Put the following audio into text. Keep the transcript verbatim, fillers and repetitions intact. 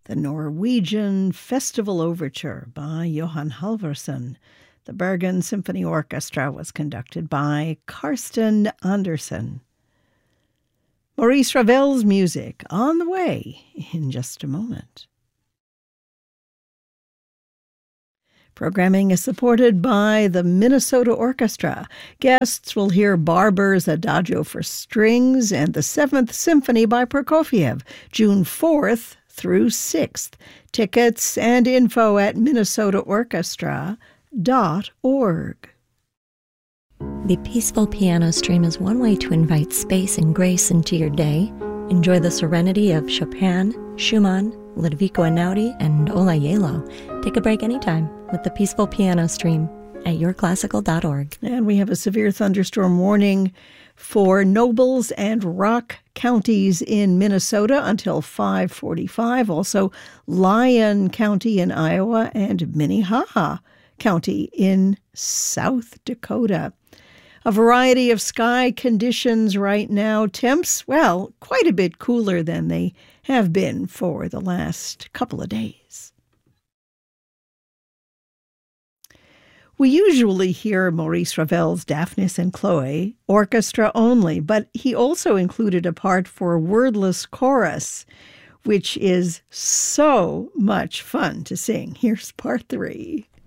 the Norwegian Festival Overture by Johan Halvorsen. The Bergen Symphony Orchestra was conducted by Karsten Andersen. Maurice Ravel's music on the way in just a moment. Programming is supported by the Minnesota Orchestra. Guests will hear Barber's Adagio for Strings and the Seventh Symphony by Prokofiev, June fourth through sixth. Tickets and info at minnesota orchestra dot org. The Peaceful Piano Stream is one way to invite space and grace into your day. Enjoy the serenity of Chopin, Schumann, Ludovico Einaudi, and Ola Yelo. Take a break anytime with the Peaceful Piano Stream at your classical dot org. And we have a severe thunderstorm warning for Nobles and Rock counties in Minnesota until five forty-five. Also, Lyon County in Iowa and Minnehaha County in South Dakota. A variety of sky conditions right now. Temps, well, quite a bit cooler than they have been for the last couple of days. We usually hear Maurice Ravel's Daphnis and Chloe orchestra only, but he also included a part for wordless chorus, which is so much fun to sing. Here's part three.